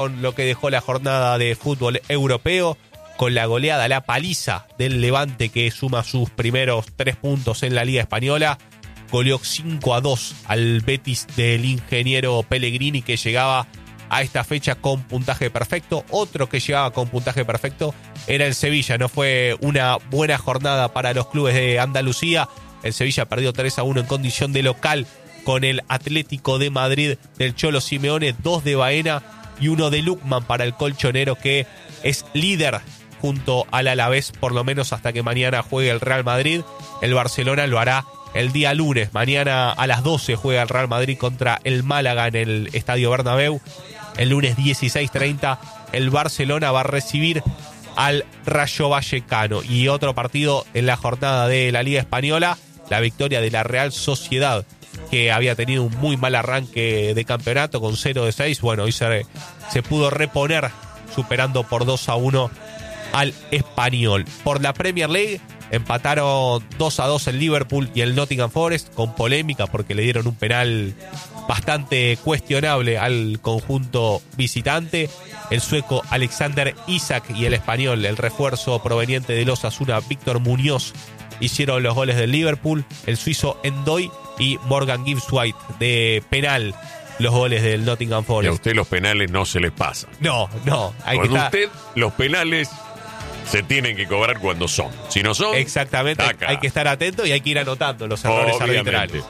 con lo que dejó la jornada de fútbol europeo, con la goleada, la paliza del Levante que suma sus primeros 3 puntos en la Liga Española. Goleó 5-2 al Betis del ingeniero Pellegrini, que llegaba a esta fecha con puntaje perfecto. Otro que llegaba con puntaje perfecto era el Sevilla. No fue una buena jornada para los clubes de Andalucía. El Sevilla perdió 3-1 en condición de local con el Atlético de Madrid del Cholo Simeone. 2 de Baena y 1 de Lukman para el colchonero, que es líder junto al Alavés, por lo menos hasta que mañana juegue el Real Madrid. El Barcelona lo hará el día lunes. Mañana a las 12 juega el Real Madrid contra el Málaga en el Estadio Bernabéu. El lunes 16:30 el Barcelona va a recibir al Rayo Vallecano. Y otro partido en la jornada de la Liga Española, la victoria de la Real Sociedad, que había tenido un muy mal arranque de campeonato con 0-6. Bueno, hoy se pudo reponer superando por 2-1 al Español. Por la Premier League empataron 2-2 el Liverpool y el Nottingham Forest, con polémica porque le dieron un penal bastante cuestionable al conjunto visitante. El sueco Alexander Isak y el español, el refuerzo proveniente de los Osasuna, Víctor Muñoz, hicieron los goles del Liverpool. El suizo Endoy y Morgan Gibbs-White de penal, los goles del Nottingham Forest. Y a usted los penales no se les pasan. No. Cuando usted, los penales se tienen que cobrar cuando son. Si no son, exactamente, taca. hay que estar atento y hay que ir anotando los errores arbitrales.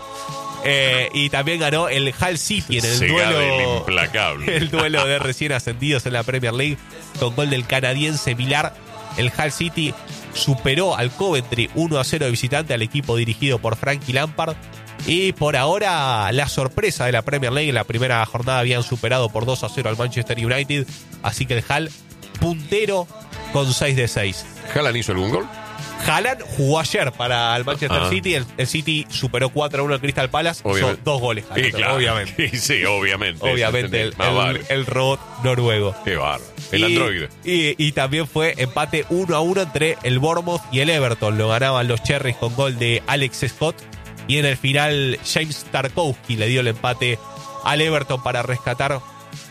Y también ganó el Hull City en el duelo implacable. El duelo de recién ascendidos en la Premier League, con gol del canadiense Millar. El Hull City superó al Coventry 1-0 de visitante, al equipo dirigido por Frankie Lampard. Y por ahora la sorpresa de la Premier League: en la primera jornada habían superado por 2-0 al Manchester United, así que el Hull puntero con 6 de 6. ¿Haaland hizo algún gol? Haaland jugó ayer para el Manchester City. El City superó 4-1 al Crystal Palace. Hizo 2 goles. Sí, claro. Obviamente. Sí, obviamente. Obviamente el robot noruego. Qué bárbaro. El androide. Y también fue empate 1-1 entre el Bournemouth y el Everton. Lo ganaban los Cherries con gol de Alex Scott. Y en el final James Tarkowski le dio el empate al Everton para rescatar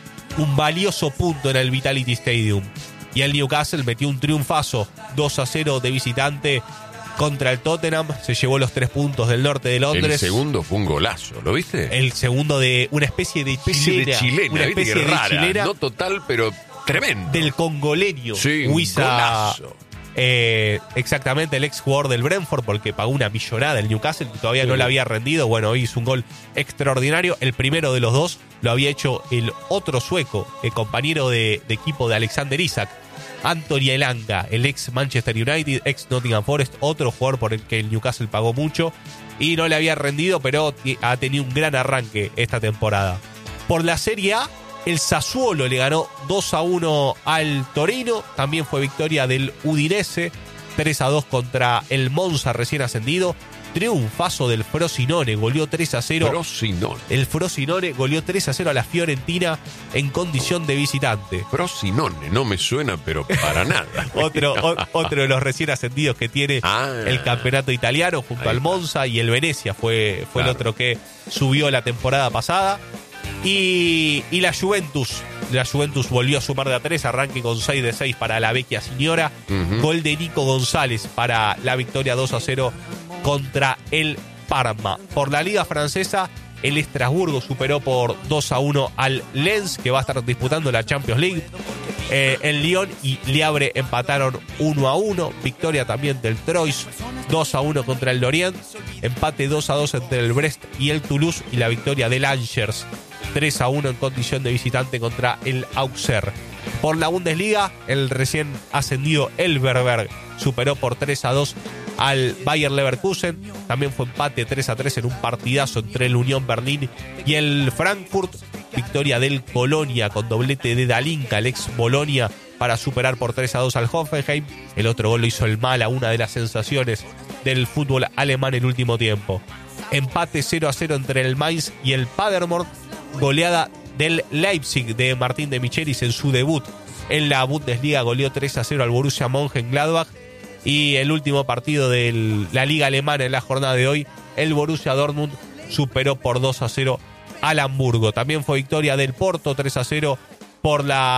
un valioso punto en el Vitality Stadium. Y el Newcastle metió un triunfazo 2-0 de visitante contra el Tottenham. Se llevó los 3 puntos del norte de Londres. El segundo fue un golazo, ¿lo viste? El segundo de una especie de chilena. Una especie de rara, chilena, no total, pero tremendo. Del congoleño. Sí, Wissa, golazo. Exactamente, el ex jugador del Brentford, porque pagó una millonada el Newcastle, que todavía no le había rendido. Bueno, hoy hizo un gol extraordinario. El primero de los dos lo había hecho el otro sueco, el compañero de equipo de Alexander Isak, Anthony Elanga, el ex Manchester United, ex Nottingham Forest, otro jugador por el que el Newcastle pagó mucho y no le había rendido, pero ha tenido un gran arranque esta temporada. Por la Serie A, el Sassuolo le ganó 2-1 al Torino. También fue victoria del Udinese, 3-2 contra el Monza recién ascendido. Triunfazo del Frosinone, goleó 3-0. El Frosinone goleó 3-0 a la Fiorentina en condición de visitante. Frosinone, no me suena, pero para nada. Otro de los recién ascendidos que tiene el campeonato italiano, junto al Monza, y el Venezia fue el otro que subió la temporada pasada. Y la Juventus volvió a sumar de a 3, arranque con 6 de 6 para la Vecchia Signora. Gol de Nico González para la victoria 2-0 contra el Parma. Por la Liga Francesa, el Estrasburgo superó por 2-1 al Lens, que va a estar disputando la Champions League. El Lyon y Le Havre empataron 1-1. Victoria también del Troyes 2-1 contra el Lorient. Empate 2-2 entre el Brest y el Toulouse. Y la victoria del Angers 3-1 en condición de visitante contra el Auxerre. Por la Bundesliga, el recién ascendido Elverberg superó por 3-2 al Bayer Leverkusen. También fue empate 3-3 en un partidazo entre el Unión Berlín y el Frankfurt. Victoria del Colonia con doblete de Dalinka, el ex Bolonia, para superar por 3-2 al Hoffenheim. El otro gol lo hizo el Mala, una de las sensaciones del fútbol alemán el último tiempo. Empate 0-0 entre el Mainz y el Paderborn. Goleada del Leipzig de Martín de Michelis en su debut en la Bundesliga. Goleó 3-0 al Borussia Mönchengladbach. Y el último partido de la Liga Alemana en la jornada de hoy, el Borussia Dortmund superó por 2-0 al Hamburgo. También fue victoria del Porto 3-0 por la